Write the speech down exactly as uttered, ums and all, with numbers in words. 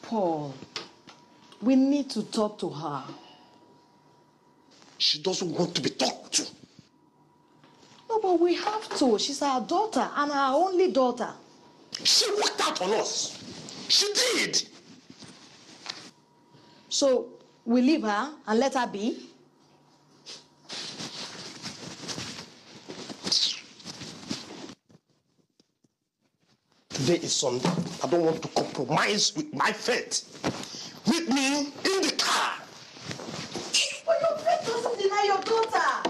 Paul, we need to talk to her. She doesn't want to be talked to. No, but we have to. She's our daughter and our only daughter. She walked out on us. She did. So we leave her and let her be? Today is Sunday. I don't want to compromise with my faith. Meet me in the car. But your faith doesn't deny your daughter.